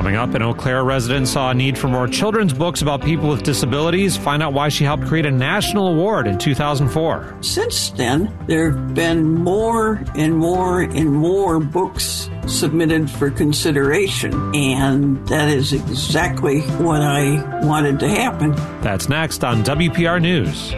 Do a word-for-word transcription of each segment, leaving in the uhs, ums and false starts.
Coming up, an Eau Claire resident saw a need for more children's books about people with disabilities. Find out why she helped create a national award in two thousand four. Since then, there have been more and more and more books submitted for consideration, and that is exactly what I wanted to happen. That's next on W P R News.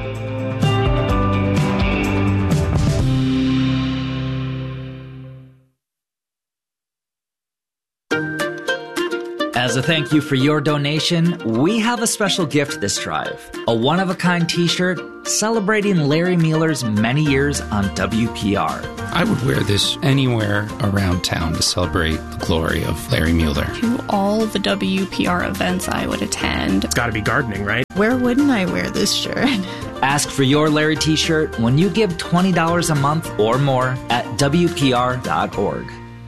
As a thank you for your donation, we have a special gift this drive. A one-of-a-kind t-shirt celebrating Larry Mueller's many years on W P R. I would wear this anywhere around town to celebrate the glory of Larry Mueller. To all the W P R events I would attend. It's got to be gardening, right? Where wouldn't I wear this shirt? Ask for your Larry t-shirt when you give twenty dollars a month or more at W P R dot org.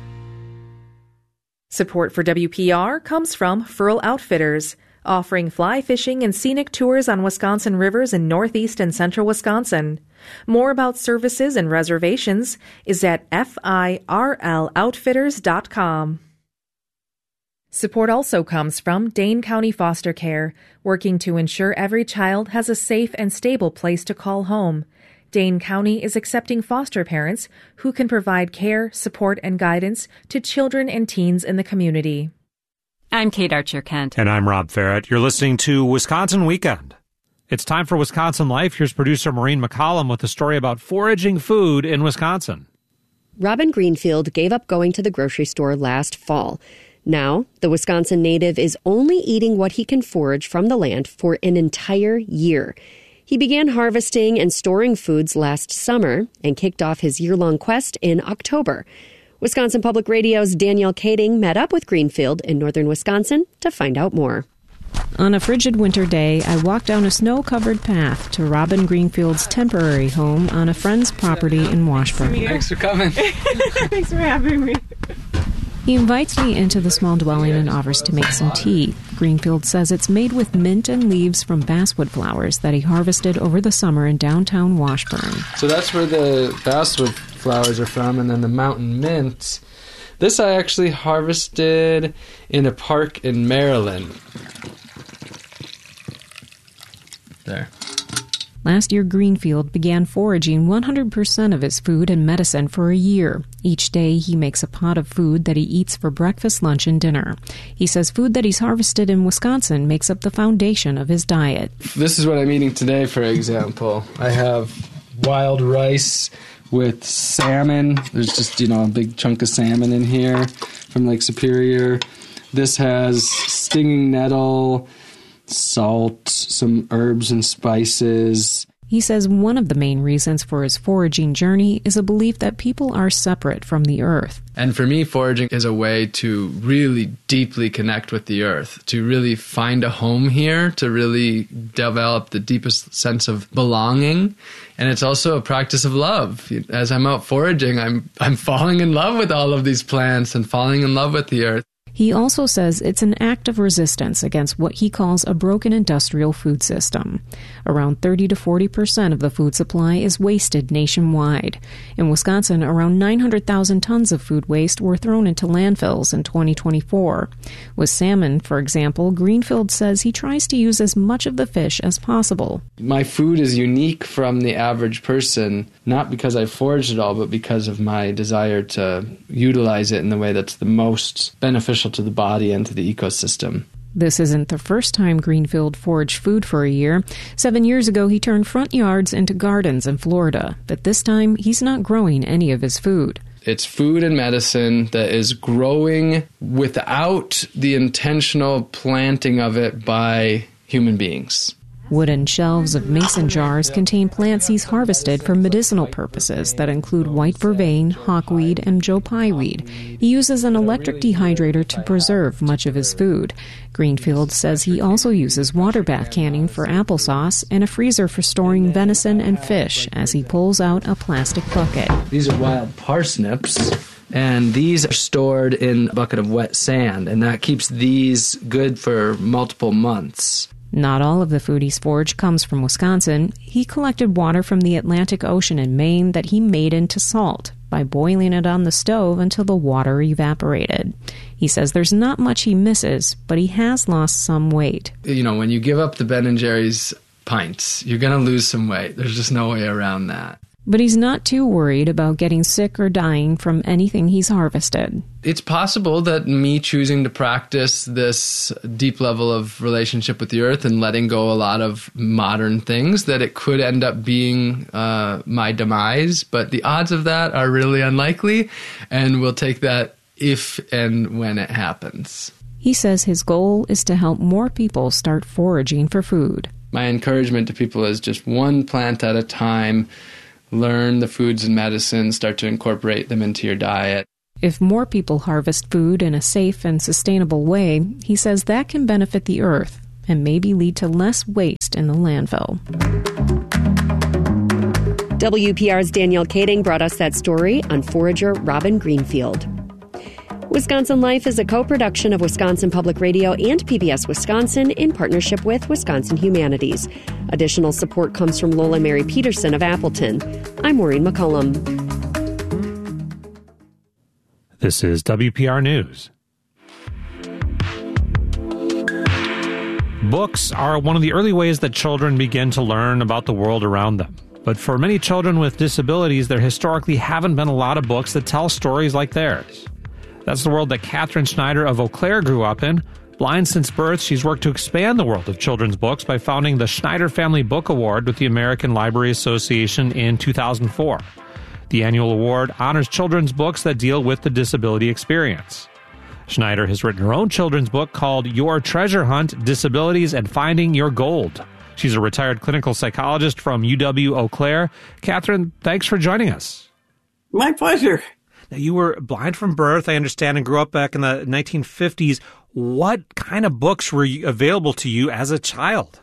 Support for W P R comes from Furl Outfitters, offering fly fishing and scenic tours on Wisconsin rivers in northeast and central Wisconsin. More about services and reservations is at F I R L outfitters dot com. Support also comes from Dane County Foster Care, working to ensure every child has a safe and stable place to call home. Dane County is accepting foster parents who can provide care, support, and guidance to children and teens in the community. I'm Kate Archer-Kent. And I'm Rob Farrett. You're listening to Wisconsin Weekend. It's time for Wisconsin Life. Here's producer Maureen McCollum with a story about foraging food in Wisconsin. Robin Greenfield gave up going to the grocery store last fall. Now, the Wisconsin native is only eating what he can forage from the land for an entire year. He began harvesting and storing foods last summer and kicked off his year-long quest in October. Wisconsin Public Radio's Danielle Kading met up with Greenfield in northern Wisconsin to find out more. On a frigid winter day, I walked down a snow-covered path to Robin Greenfield's temporary home on a friend's property in Washburn. Thanks for coming. Thanks for having me. He invites me into the small dwelling and offers to make some tea. Greenfield says it's made with mint and leaves from basswood flowers that he harvested over the summer in downtown Washburn. So that's where the basswood flowers are from, and then the mountain mint. This I actually harvested in a park in Maryland. There. Last year, Greenfield began foraging one hundred percent of his food and medicine for a year. Each day, he makes a pot of food that he eats for breakfast, lunch, and dinner. He says food that he's harvested in Wisconsin makes up the foundation of his diet. This is what I'm eating today, for example. I have wild rice with salmon. There's just, you know, a big chunk of salmon in here from Lake Superior. This has stinging nettle, salt, some herbs and spices. He says one of the main reasons for his foraging journey is a belief that people are separate from the earth. And for me, foraging is a way to really deeply connect with the earth, to really find a home here, to really develop the deepest sense of belonging. And it's also a practice of love. As I'm out foraging, I'm I'm falling in love with all of these plants and falling in love with the earth. He also says it's an act of resistance against what he calls a broken industrial food system. Around thirty to forty percent of the food supply is wasted nationwide. In Wisconsin, around nine hundred thousand tons of food waste were thrown into landfills in twenty twenty-four. With salmon, for example, Greenfield says he tries to use as much of the fish as possible. My food is unique from the average person, not because I foraged it all, but because of my desire to utilize it in the way that's the most beneficial to the body and to the ecosystem. This isn't the first time Greenfield foraged food for a year. Seven years ago, he turned front yards into gardens in Florida, but this time he's not growing any of his food. It's food and medicine that is growing without the intentional planting of it by human beings. Wooden shelves of mason jars contain plants he's harvested for medicinal purposes that include white vervain, hawkweed, and Joe Pye weed. He uses an electric dehydrator to preserve much of his food. Greenfield says he also uses water bath canning for applesauce and a freezer for storing venison and fish as he pulls out a plastic bucket. These are wild parsnips. And these are stored in a bucket of wet sand, and that keeps these good for multiple months. Not all of the food he's foraged comes from Wisconsin. He collected water from the Atlantic Ocean in Maine that he made into salt. by boiling it on the stove until the water evaporated. He says there's not much he misses, but he has lost some weight. You know, when you give up the Ben and Jerry's pints, you're going to lose some weight. There's just no way around that. But he's not too worried about getting sick or dying from anything he's harvested. It's possible that me choosing to practice this deep level of relationship with the earth and letting go a lot of modern things, that it could end up being uh, my demise. But the odds of that are really unlikely, and we'll take that if and when it happens. He says his goal is to help more people start foraging for food. My encouragement to people is just one plant at a time. Learn the foods and medicines, start to incorporate them into your diet. If more people harvest food in a safe and sustainable way, he says that can benefit the earth and maybe lead to less waste in the landfill. W P R's Danielle Kading brought us that story on forager Robin Greenfield. Wisconsin Life is a co-production of Wisconsin Public Radio and P B S Wisconsin in partnership with Wisconsin Humanities. Additional support comes from Lola Mary Peterson of Appleton. I'm Maureen McCullum. This is W P R News. Books are one of the early ways that children begin to learn about the world around them. But for many children with disabilities, there historically haven't been a lot of books that tell stories like theirs. That's the world that Catherine Schneider of Eau Claire grew up in. Blind since birth, she's worked to expand the world of children's books by founding the Schneider Family Book Award with the American Library Association in two thousand four. The annual award honors children's books that deal with the disability experience. Schneider has written her own children's book called Your Treasure Hunt, Disabilities and Finding Your Gold. She's a retired clinical psychologist from U W Eau Claire. Catherine, thanks for joining us. My pleasure. Now, you were blind from birth, I understand, and grew up back in the nineteen fifties. What kind of books were available to you as a child?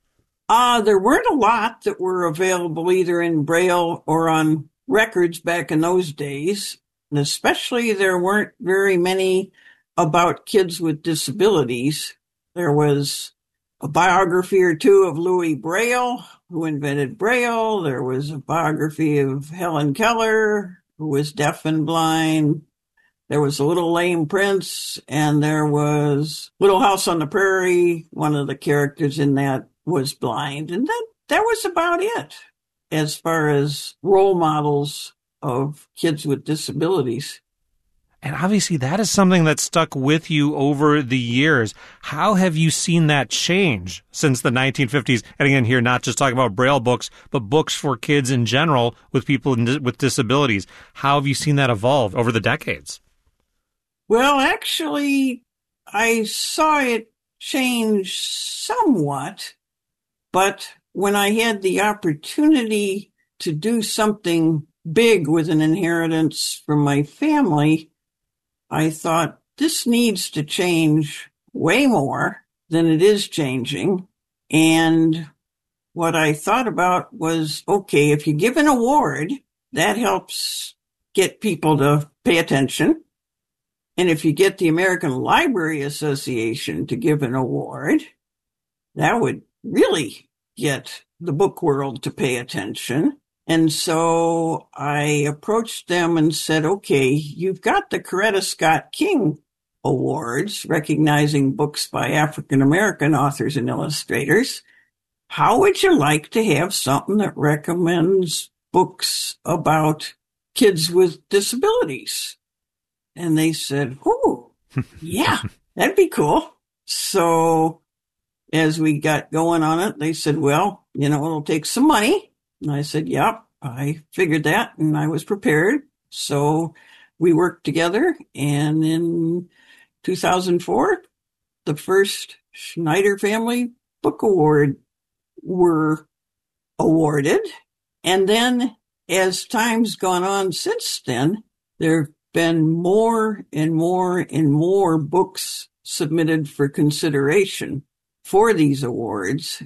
Uh, there weren't a lot that were available either in Braille or on records back in those days. And especially there weren't very many about kids with disabilities. There was a biography or two of Louis Braille, who invented Braille. There was a biography of Helen Keller, who was deaf and blind. There was a Little Lame Prince, and there was Little House on the Prairie. One of the characters in that was blind. And that, that was about it as far as role models of kids with disabilities. And obviously that is something that stuck with you over the years. How have you seen that change since the nineteen fifties? And again, here, not just talking about Braille books, but books for kids in general with people with disabilities. How have you seen that evolve over the decades? Well, actually, I saw it change somewhat, but when I had the opportunity to do something big with an inheritance from my family, I thought this needs to change way more than it is changing. And what I thought about was, okay, if you give an award, that helps get people to pay attention. And if you get the American Library Association to give an award, that would really get the book world to pay attention. And so I approached them and said, okay, you've got the Coretta Scott King Awards, recognizing books by African-American authors and illustrators. How would you like to have something that recommends books about kids with disabilities? And they said, oh, yeah, that'd be cool. So as we got going on it, they said, well, you know, it'll take some money. And I said, yep, I figured that, and I was prepared. So we worked together, and in two thousand four, the first Schneider Family Book Award were awarded. And then as time's gone on since then, there have been more and more and more books submitted for consideration for these awards.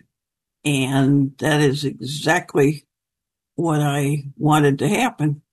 And that is exactly what I wanted to happen.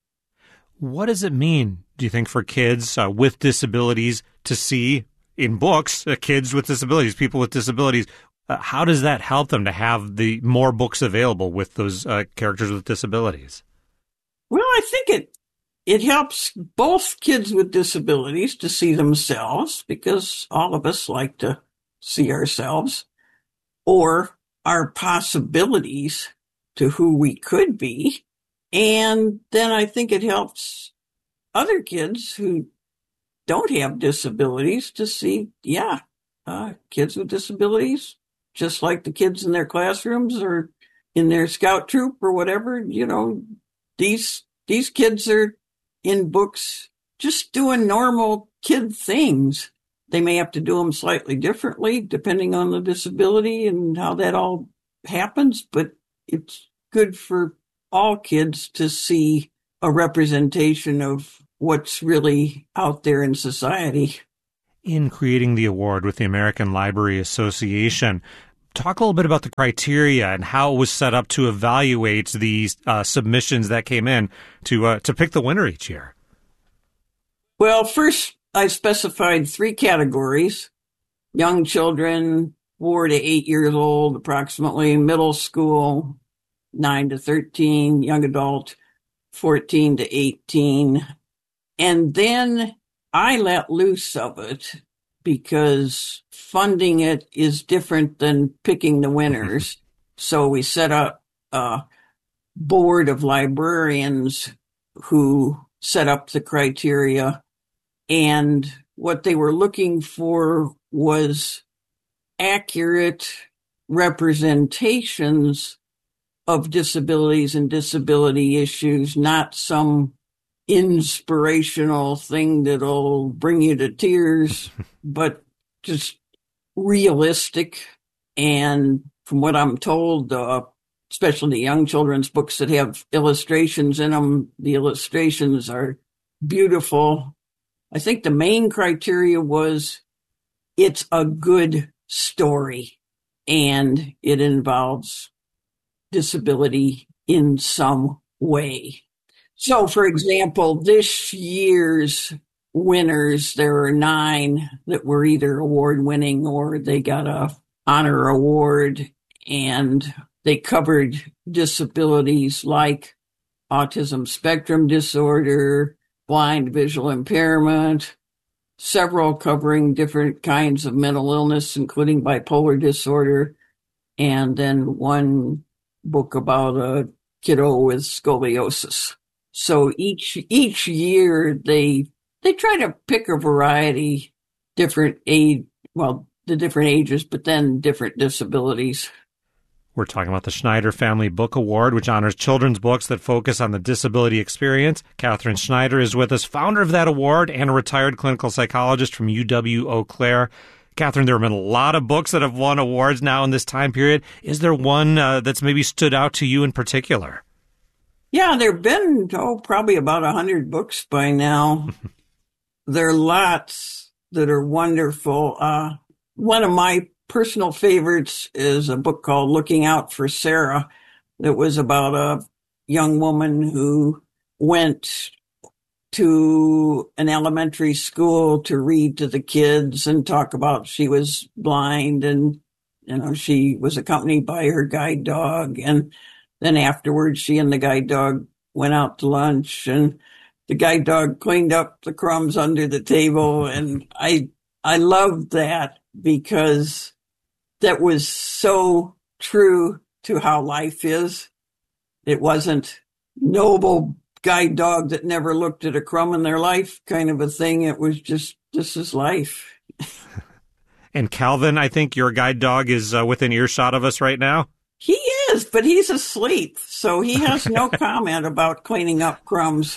What does it mean, do you think, for kids uh, with disabilities to see in books uh, kids with disabilities, people with disabilities? Uh, how does that help them to have the more books available with those uh, characters with disabilities? Well, I think it it helps both kids with disabilities to see themselves, because all of us like to see ourselves, or our possibilities to who we could be. And then I think it helps other kids who don't have disabilities to see, yeah, uh, kids with disabilities, just like the kids in their classrooms or in their scout troop or whatever, you know, these these kids are in books just doing normal kid things. They may have to do them slightly differently depending on the disability and how that all happens, but it's good for all kids to see a representation of what's really out there in society. In creating the award with the American Library Association, talk a little bit about the criteria and how it was set up to evaluate these uh, submissions that came in to uh, to pick the winner each year. Well, first, I specified three categories: young children, four to eight years old, approximately, middle school, nine to thirteen, young adult, fourteen to eighteen. And then I let loose of it because funding it is different than picking the winners. So we set up a board of librarians who set up the criteria, and what they were looking for was accurate representations of disabilities and disability issues, not some inspirational thing that'll bring you to tears, but just realistic. And from what I'm told, uh, especially the young children's books that have illustrations in them, the illustrations are beautiful. I think the main criteria was it's a good story and it involves disability in some way. So, for example, this year's winners, there are nine that were either award-winning or they got a honor award, and they covered disabilities like autism spectrum disorder, blind visual impairment, several covering different kinds of mental illness, including bipolar disorder, and then one book about a kiddo with scoliosis. So each each year they they try to pick a variety, different age, well, the different ages, but then different disabilities. We're talking about the Schneider Family Book Award, which honors children's books that focus on the disability experience. Catherine Schneider is with us, founder of that award and a retired clinical psychologist from U W Eau Claire. Catherine, there have been a lot of books that have won awards now in this time period. Is there one uh, that's maybe stood out to you in particular? Yeah, there have been, oh, probably about one hundred books by now. There are lots that are wonderful. Uh, one of my personal favorites is a book called Looking Out for Sarah that was about a young woman who went to an elementary school to read to the kids and talk about she was blind, and, you know, she was accompanied by her guide dog, and then afterwards, she and the guide dog went out to lunch, and the guide dog cleaned up the crumbs under the table. And I, I loved that because that was so true to how life is. It wasn't noble guide dog that never looked at a crumb in their life kind of a thing. It was just, this is life. And Calvin, I think your guide dog is uh, within earshot of us right now. He is, but he's asleep, so he has no comment about cleaning up crumbs.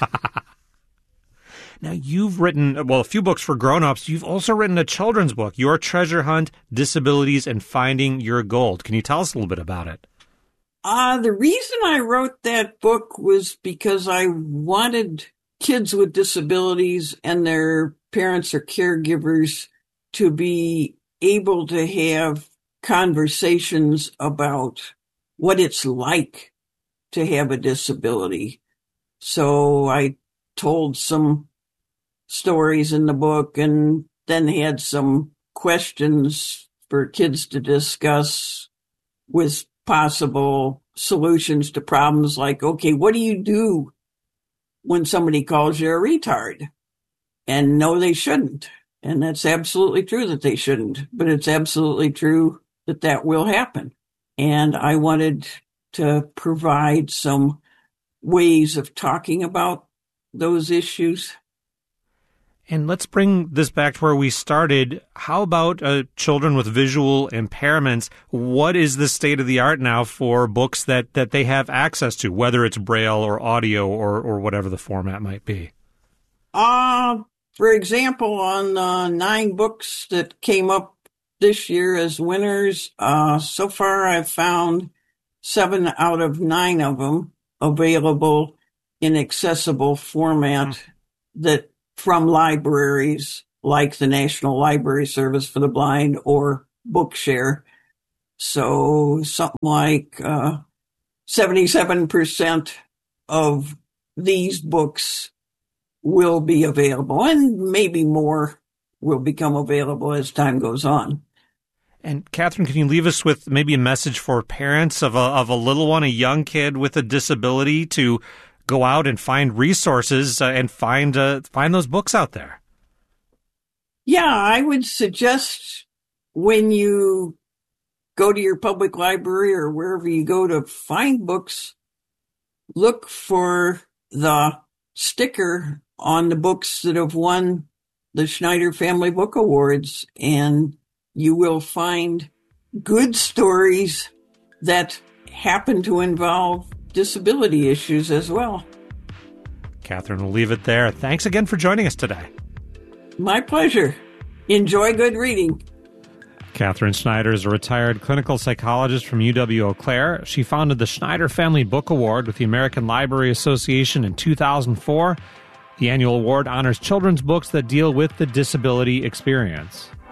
Now, you've written, well, a few books for grown-ups. You've also written a children's book, Your Treasure Hunt, Disabilities and Finding Your Gold. Can you tell us a little bit about it? Uh, the reason I wrote that book was because I wanted kids with disabilities and their parents or caregivers to be able to have conversations about what it's like to have a disability. So I told some stories in the book and then had some questions for kids to discuss with possible solutions to problems like, okay, what do you do when somebody calls you a retard. And no, they shouldn't. And that's absolutely true that they shouldn't. But it's absolutely true that that will happen. And I wanted to provide some ways of talking about those issues. And let's bring this back to where we started. How about uh, children with visual impairments? What is the state of the art now for books that, that they have access to, whether it's Braille or audio or, or whatever the format might be? Uh, for example, on uh, nine books that came up this year as winners, uh, so far I've found seven out of nine of them available in accessible format mm. that from libraries like the National Library Service for the Blind or Bookshare. So something like uh, seventy-seven percent of these books will be available, and maybe more will become available as time goes on. And Catherine, can you leave us with maybe a message for parents of a, of a little one, a young kid with a disability, to go out and find resources uh, and find uh, find those books out there? Yeah, I would suggest when you go to your public library or wherever you go to find books, look for the sticker on the books that have won the Schneider Family Book Awards, and you will find good stories that happen to involve disability issues as well. Catherine, we'll leave it there. Thanks again for joining us today. My pleasure. Enjoy good reading. Catherine Schneider is a retired clinical psychologist from U W-Eau Claire. She founded the Schneider Family Book Award with the American Library Association in two thousand four. The annual award honors children's books that deal with the disability experience.